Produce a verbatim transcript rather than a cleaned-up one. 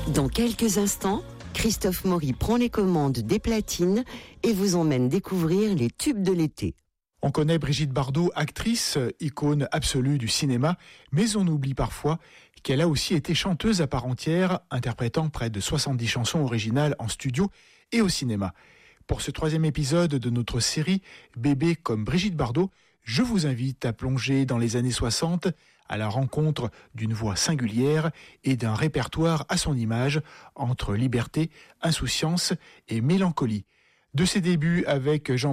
Dans quelques instants, Christophe Maury prend les commandes des platines et vous emmène découvrir les tubes de l'été. On connaît Brigitte Bardot, actrice, icône absolue du cinéma, mais on oublie parfois qu'elle a aussi été chanteuse à part entière, interprétant près de soixante-dix chansons originales en studio et au cinéma. Pour ce troisième épisode de notre série Bébé comme Brigitte Bardot, je vous invite à plonger dans les années soixante à la rencontre d'une voix singulière et d'un répertoire à son image entre liberté, insouciance et mélancolie. De ses débuts avec Jean